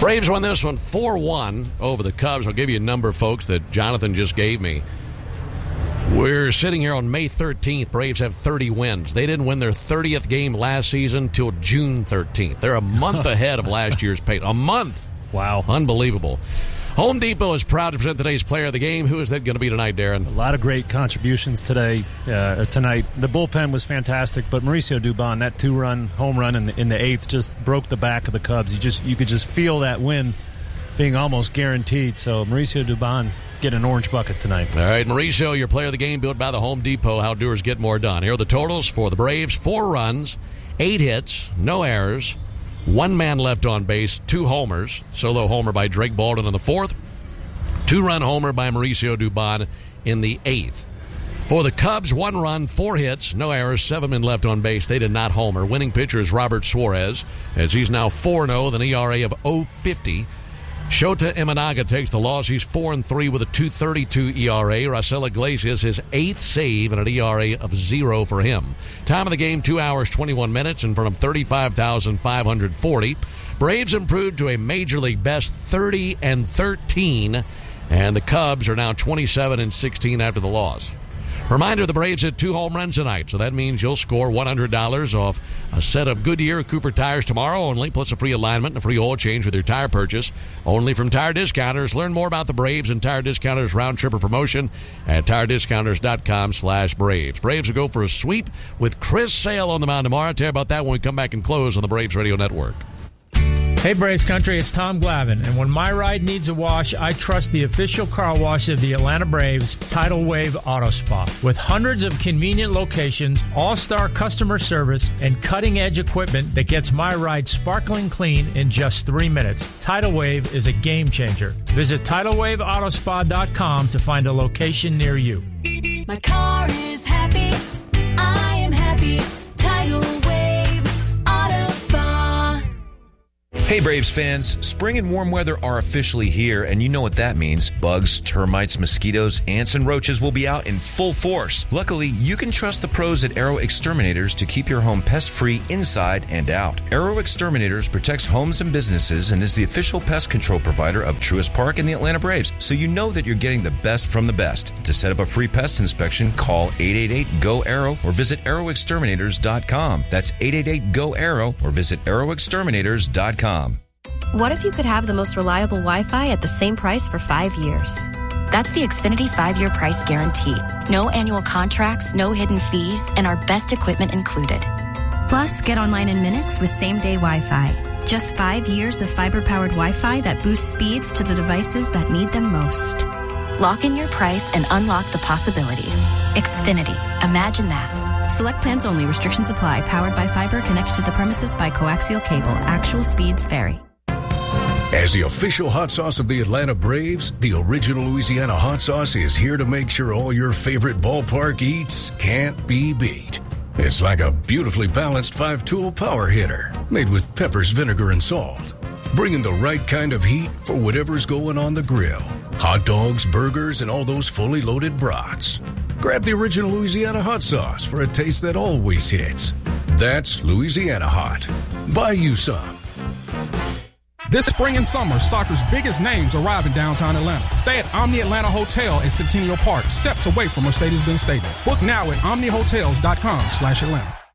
Braves won this one 4-1 over the Cubs. I'll give you a number, folks, that Jonathan just gave me. We're sitting here on May 13th. Braves have 30 wins. They didn't win their 30th game last season till June 13th. They're a month ahead of last year's pace. A month. Wow. Unbelievable. Home Depot is proud to present today's player of the game. Who is that going to be tonight, Darren? A lot of great contributions tonight. The bullpen was fantastic, but Mauricio Dubon, that 2-run home run in the eighth, just broke the back of the Cubs. You could just feel that win being almost guaranteed. So Mauricio Dubon get an orange bucket tonight. All right, Mauricio, your player of the game, built by the Home Depot. How doers get more done. Here are the totals for the Braves: 4 runs, 8 hits, no errors. 1 man left on base, 2 homers. Solo homer by Drake Baldwin in the 4th. 2-run homer by Mauricio Dubon in the 8th. For the Cubs, 1 run, 4 hits, no errors, 7 men left on base. They did not homer. Winning pitcher is Robert Suarez, as he's now 4-0 with an ERA of 0.50. Shota Imanaga takes the loss. He's 4-3 with a 2.32 ERA. Raisel Iglesias, his 8th save and an ERA of 0 for him. Time of the game, 2 hours, 21 minutes in front of 35,540. Braves improved to a Major League best 30-13, and the Cubs are now 27-16 after the loss. Reminder, the Braves hit 2 home runs tonight, so that means you'll score $100 off a set of Goodyear Cooper tires tomorrow only, plus a free alignment and a free oil change with your tire purchase, only from Tire Discounters. Learn more about the Braves and Tire Discounters round-tripper promotion at TireDiscounters.com/Braves. Braves will go for a sweep with Chris Sale on the mound tomorrow. I'll tell you about that when we come back and close on the Braves Radio Network. Hey Braves Country, it's Tom Glavine, and when my ride needs a wash, I trust the official car wash of the Atlanta Braves, Tidal Wave Auto Spa. With hundreds of convenient locations, all-star customer service, and cutting-edge equipment that gets my ride sparkling clean in just 3 minutes, Tidal Wave is a game-changer. Visit TidalWaveAutoSpa.com to find a location near you. My car is happy, I am happy, Tidal Wave Auto Spa. Hey Braves fans, spring and warm weather are officially here, and you know what that means. Bugs, termites, mosquitoes, ants, and roaches will be out in full force. Luckily, you can trust the pros at Aero Exterminators to keep your home pest-free inside and out. Aero Exterminators protects homes and businesses and is the official pest control provider of Truist Park and the Atlanta Braves, so you know that you're getting the best from the best. To set up a free pest inspection, call 888-GO-ARROW or visit AeroExterminators.com. That's 888-GO-ARROW or visit AeroExterminators.com. What if you could have the most reliable Wi-Fi at the same price for 5 years? That's the Xfinity 5-year price guarantee. No annual contracts, no hidden fees, and our best equipment included. Plus, get online in minutes with same-day Wi-Fi. Just 5 years of fiber-powered Wi-Fi that boosts speeds to the devices that need them most. Lock in your price and unlock the possibilities. Xfinity. Imagine that. Select plans only. Restrictions apply. Powered by fiber. Connected to the premises by coaxial cable. Actual speeds vary. As the official hot sauce of the Atlanta Braves, the original Louisiana hot sauce is here to make sure all your favorite ballpark eats can't be beat. It's like a beautifully balanced 5-tool power hitter made with peppers, vinegar, and salt, bringing the right kind of heat for whatever's going on the grill. Hot dogs, burgers, and all those fully loaded brats. Grab the original Louisiana hot sauce for a taste that always hits. That's Louisiana Hot. Buy you some. This spring and summer, soccer's biggest names arrive in downtown Atlanta. Stay at Omni Atlanta Hotel in Centennial Park, steps away from Mercedes-Benz Stadium. Book now at omnihotels.com/Atlanta.